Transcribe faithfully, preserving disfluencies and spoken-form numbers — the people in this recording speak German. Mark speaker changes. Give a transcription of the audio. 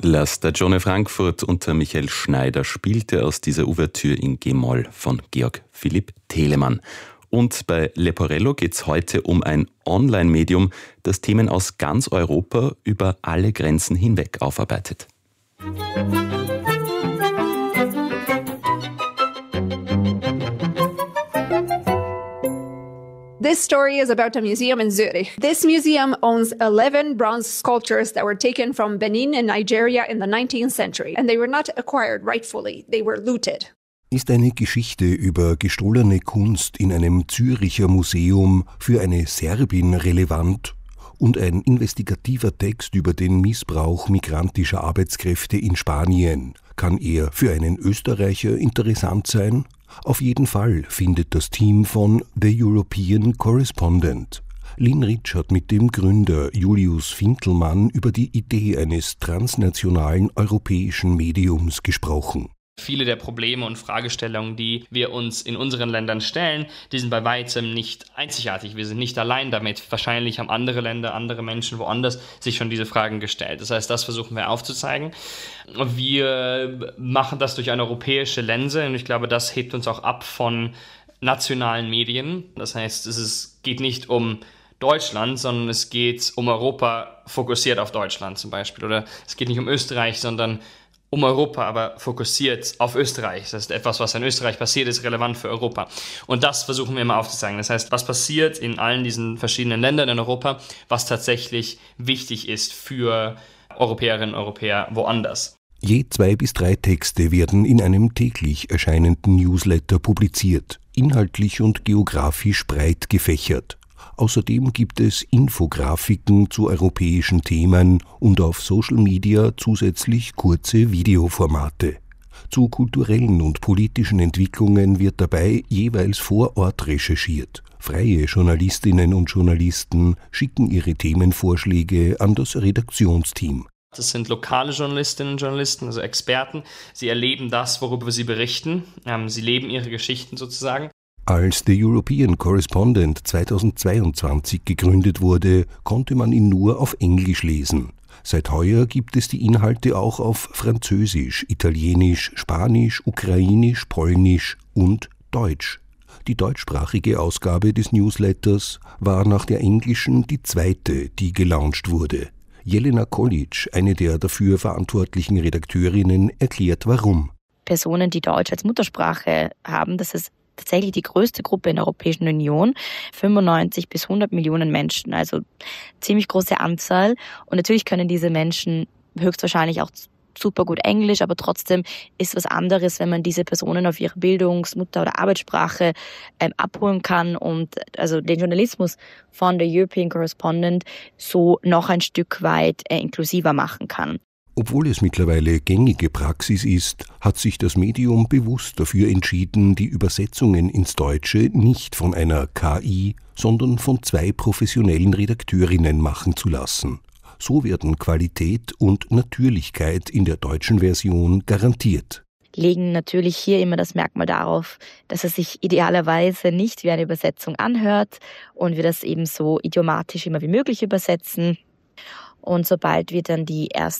Speaker 1: La Stagione Frankfurt unter Michael Schneider spielte aus dieser Ouvertüre in G-Moll von Georg Philipp Telemann. Und bei Leporello geht es heute um ein Online-Medium, das Themen aus ganz Europa über alle Grenzen hinweg aufarbeitet.
Speaker 2: This story is about a museum in Zurich. This museum owns eleven bronze sculptures that were taken from Benin in Nigeria in the nineteenth century. And they were not acquired rightfully, they were looted.
Speaker 3: Ist eine Geschichte über gestohlene Kunst in einem Züricher Museum für eine Serbin relevant und ein investigativer Text über den Missbrauch migrantischer Arbeitskräfte in Spanien kann eher für einen Österreicher interessant sein? Auf jeden Fall findet das Team von The European Correspondent Lynn Ritsch hat mit dem Gründer Julius Fintelmann über die Idee eines transnationalen europäischen Mediums gesprochen.
Speaker 4: Viele der Probleme und Fragestellungen, die wir uns in unseren Ländern stellen, die sind bei weitem nicht einzigartig. Wir sind nicht allein damit. Wahrscheinlich haben andere Länder, andere Menschen woanders sich schon diese Fragen gestellt. Das heißt, das versuchen wir aufzuzeigen. Wir machen das durch eine europäische Linse und ich glaube, das hebt uns auch ab von nationalen Medien. Das heißt, es ist, geht nicht um Deutschland, sondern es geht um Europa fokussiert auf Deutschland zum Beispiel. Oder es geht nicht um Österreich, sondern um Europa, aber fokussiert auf Österreich. Das heißt, etwas, was in Österreich passiert, ist relevant für Europa. Und das versuchen wir immer aufzuzeigen. Das heißt, was passiert in allen diesen verschiedenen Ländern in Europa, was tatsächlich wichtig ist für Europäerinnen und Europäer woanders.
Speaker 3: Je zwei bis drei Texte werden in einem täglich erscheinenden Newsletter publiziert, inhaltlich und geografisch breit gefächert. Außerdem gibt es Infografiken zu europäischen Themen und auf Social Media zusätzlich kurze Videoformate. Zu kulturellen und politischen Entwicklungen wird dabei jeweils vor Ort recherchiert. Freie Journalistinnen und Journalisten schicken ihre Themenvorschläge an das Redaktionsteam.
Speaker 4: Das sind lokale Journalistinnen und Journalisten, also Experten. Sie erleben das, worüber sie berichten. Sie leben ihre Geschichten sozusagen.
Speaker 3: Als The European Correspondent zweitausendzweiundzwanzig gegründet wurde, konnte man ihn nur auf Englisch lesen. Seit heuer gibt es die Inhalte auch auf Französisch, Italienisch, Spanisch, Ukrainisch, Polnisch und Deutsch. Die deutschsprachige Ausgabe des Newsletters war nach der englischen die zweite, die gelauncht wurde. Jelena Kolic, eine der dafür verantwortlichen Redakteurinnen, erklärt warum.
Speaker 5: Personen, die Deutsch als Muttersprache haben, das ist tatsächlich die größte Gruppe in der Europäischen Union, fünfundneunzig bis hundert Millionen Menschen, also ziemlich große Anzahl. Und natürlich können diese Menschen höchstwahrscheinlich auch super gut Englisch, aber trotzdem ist was anderes, wenn man diese Personen auf ihre Bildungs-, Mutter- oder Arbeitssprache ähm, abholen kann und also den Journalismus von der European Correspondent so noch ein Stück weit äh, inklusiver machen kann.
Speaker 3: Obwohl es mittlerweile gängige Praxis ist, hat sich das Medium bewusst dafür entschieden, die Übersetzungen ins Deutsche nicht von einer K I, sondern von zwei professionellen Redakteurinnen machen zu lassen. So werden Qualität und Natürlichkeit in der deutschen Version garantiert.
Speaker 5: Legen natürlich hier immer das Merkmal darauf, dass es sich idealerweise nicht wie eine Übersetzung anhört und wir das eben so idiomatisch immer wie möglich übersetzen. Und sobald wir dann die ersten